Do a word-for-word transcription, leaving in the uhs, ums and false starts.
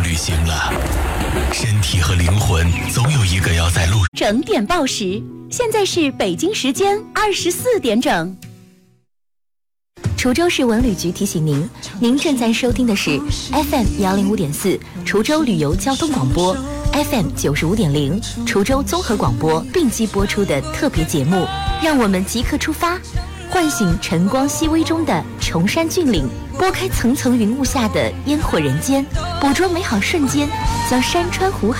旅行了，身体和灵魂总有一个要在路。 整点报时，现在是北京时间二十四点整。滁州市文旅局提醒您，您正在收听的是 F M 幺零五点四滁州旅游交通广播 ，F M 九十五点零滁州综合广播并机播出的特别节目。让我们即刻出发，唤醒晨光熹微中的崇山峻岭，拨开层层云雾下的烟火人间，捕捉美好瞬间，将山川湖海